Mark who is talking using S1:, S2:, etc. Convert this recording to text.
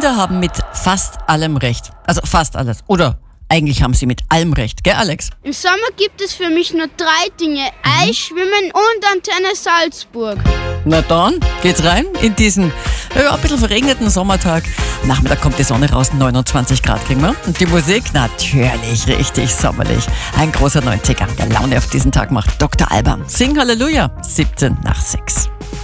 S1: Kinder haben mit fast allem recht. Also fast alles. Oder eigentlich haben sie mit allem recht. Gell, Alex?
S2: Im Sommer gibt es für mich nur 3 Dinge. Eis, Schwimmen und Antenne Salzburg.
S1: Na dann, geht's rein in diesen ein bisschen verregneten Sommertag. Nachmittag kommt die Sonne raus, 29 Grad kriegen wir. Und die Musik, natürlich richtig sommerlich. Ein großer 90er, der Laune auf diesen Tag macht Dr. Alban. Sing Halleluja, 17 nach 6.